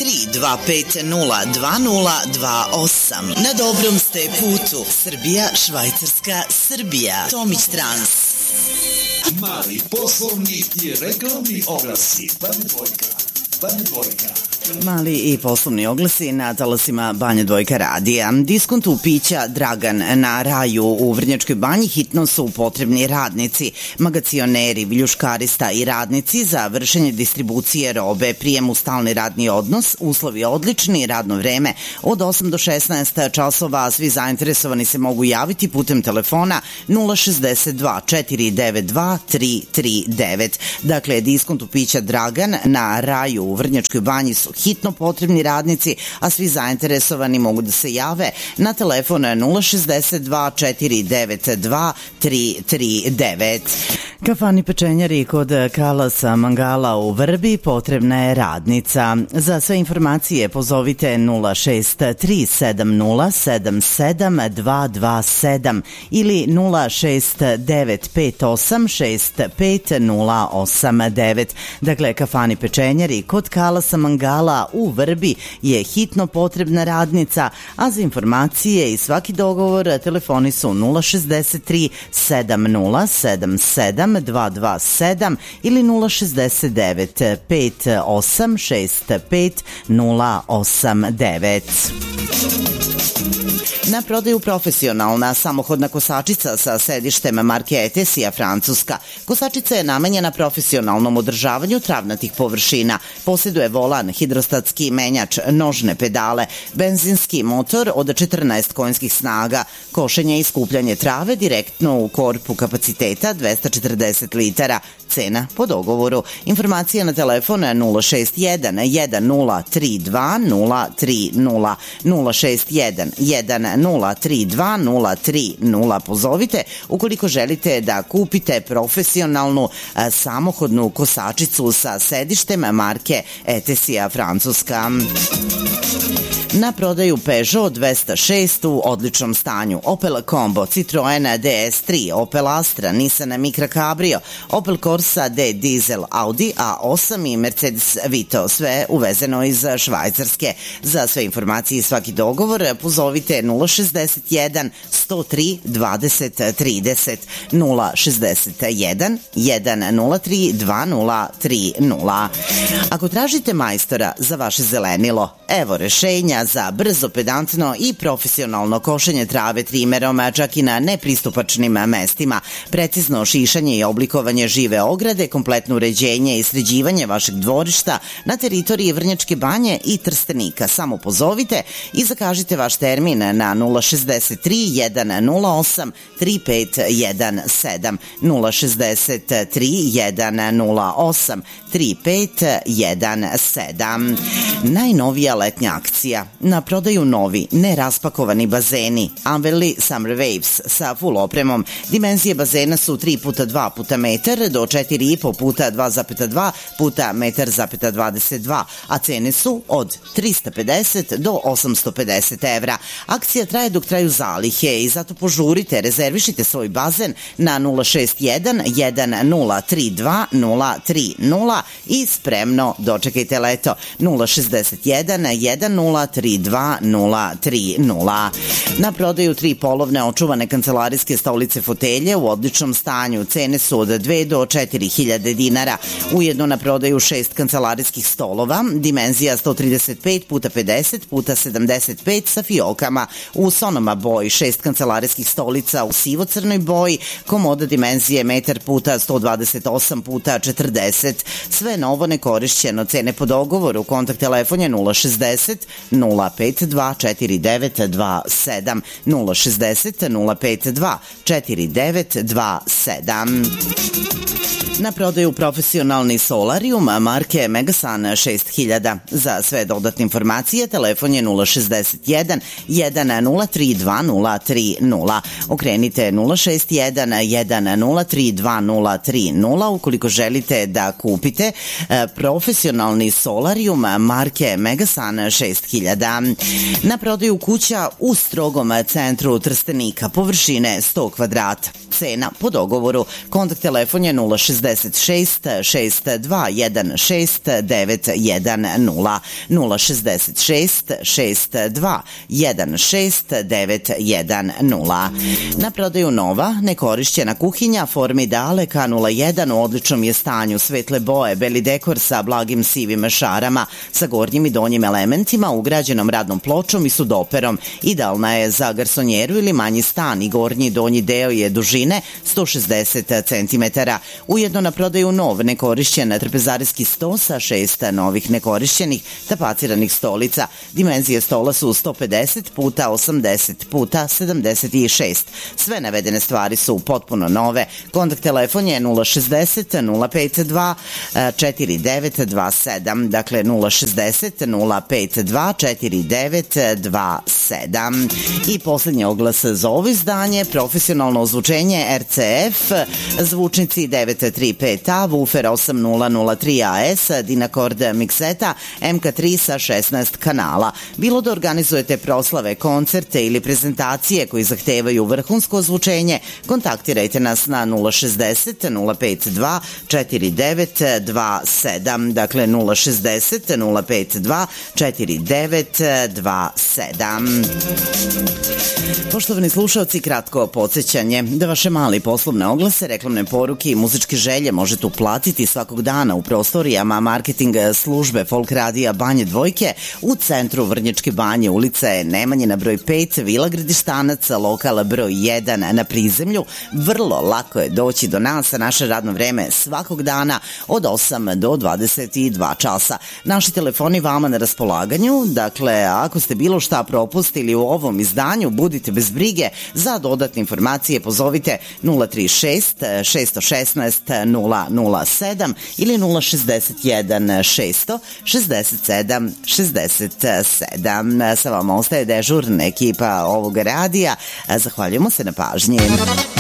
253-250-2028. Na dobrom ste putu. Srbija, Švajcarska, Srbija. Tomić Trans. Mali poslovni i reklamni oglasi. Banja Dvojka. Mali i poslovni oglasi na talasima Banja Dvojka radija. Diskontu pića Dragan na Raju u Vrnjačkoj Banji hitno su potrebni radnici, magacioneri, viljuškarista i radnici za vršenje distribucije robe, prijem u stalni radni odnos, uslovi odlični, radno vreme od 8 do 16 časova. Svi zainteresovani se mogu javiti putem telefona 062 492 339. Dakle, diskontu pića Dragan na Raju u Vrnjačkoj Banji su hitno potrebni radnici, a svi zainteresovani mogu da se jave na telefon 062 492 339. Kafani pečenjari kod Kalasa Mangala u Vrbi potrebna je radnica. Za sve informacije pozovite 0637077 ili 06958658089. Dakle, Kafani pečenjari kod Kalasa Mangala u Vrbi je hitno potrebna radnica, a za informacije i svaki dogovor telefoni su 063 7077 227 ili 069 5865 089. Na prodaju profesionalna samohodna kosačica sa sedištem marke Etesija Francuska. Kosačica je namenjena profesionalnom održavanju travnatih površina. Posjeduje volan, hidrostatski menjač, nožne pedale, benzinski motor od 14 konjskih snaga, košenje i skupljanje trave direktno u korpu kapaciteta 240 litara. Cena po dogovoru. Informacija na telefon 061 1032 030 061 1032 030. Pozovite ukoliko želite da kupite profesionalnu samohodnu kosačicu sa sedištem marke Etesija Francuska. Na prodaju Peugeot 206 u odličnom stanju, Opel Combo, Citroen DS3, Opel Astra, Nissan Micra Cabrio, Opel Corsa D Diesel, Audi A8 i Mercedes Vito, sve uvezeno iz Švajcarske. Za sve informacije i svaki dogovor pozovite 061 103 20 30 061 103 2030. Ako tražite majstora za vaše zelenilo, evo rešenja za brzo, pedantno i profesionalno košenje trave trimerom, čak i na nepristupačnim mestima, precizno šišanje i oblikovanje žive ograde, kompletno uređenje i sređivanje vašeg dvorišta na teritoriji Vrnjačke Banje i Trstenika. Samo pozovite i zakažite vaš termin na 063 108 3517 063 108 3517. Najnovija letnja akcija. Na prodaju novi, neraspakovani bazeni Anverli Summer Waves sa full opremom. Dimenzije bazena su 3x2 puta metar do 4,5 puta 2,2 puta metar,22, a cene su od 350 do 850 evra. Akcija traje dok traju zalihe i zato požurite, rezervišite svoj bazen na 061 1032 030 i spremno dočekajte leto. 061 1032 030. Na prodaju 3 polovne očuvane kancelarijske stolice fotelje u odličnom stanju. Cene su od 2 do 4.000 dinara. Ujedno na prodaju 6 kancelarijskih stolova, dimenzija 135 puta 50 puta 75 sa fiokama u sonoma boji, 6 kancelarijskih stolica u sivo-crnoj boji, komoda dimenzije metar puta 128 puta 40. Sve novo nekorišćeno, cene po dogovoru. Kontakt telefon je 060 052 4927 060 052 4927. Na prodaju profesionalni solarium marke Megasan 6000. Za sve dodatne informacije telefon je 061 103 2030. Okrenite 061 103 2030 ukoliko želite da kupite profesionalni solarium marke Megasan 6000. Na prodaju kuća u strogom centru Trstenika, površine 100 kvadrata. cena po dogovoru. Kontakt telefon je 066 621 6910 066 621 6910. Na prodaju nova, nekorišćena kuhinja Formidale K01 u odličnom je stanju, svetle boje, beli dekor sa blagim sivim šarama, sa gornjim i donjim elementima, ugrađenom radnom pločom i sudoperom. Idealna je za garsonjeru ili manji stan i gornji i donji deo je dužine 160 cm. Ujedno na prodaju nov, nekorišćen trpezarijski sto sa 6 novih nekorišćenih tapaciranih stolica. Dimenzije stola su 150 puta 80 puta 76. Sve navedene stvari su potpuno nove. Kontakt telefon je 060 052 4927. Dakle 060 052 4927. I posljednji oglas za ovo izdanje, profesionalno ozvučenje RCF, zvučnici 935A, woofer 8003AS, Dynacord mikseta MK3 sa 16 kanala. Bilo da organizujete proslave, koncerte ili prezentacije koji zahtevaju vrhunsko ozvučenje, kontaktirajte nas na 060 052 4927. Dakle 060 052 4927. Poštovani slušalci, kratko podsjećanje da vaše mali poslovne oglase, reklamne poruke i muzičke želje možete uplatiti svakog dana u prostorijama marketing službe Folk radija Banje Dvojke u centru Vrnjačke Banje, ulica Nemanjina broj 5, Vila Gradištanac, lokal broj 1 na prizemlju. Vrlo lako je doći do nas, a naše radno vreme svakog dana od 8 do 22 časa. Naši telefoni vama na raspolaganju, dakle ako ste bilo šta propustili u ovom izdanju, budite bez brige. Za dodatne informacije pozovite 036 616 007 ili 061 667 67. Sa vama ostaje dežurna ekipa ovog radija. Zahvaljujemo se na pažnji.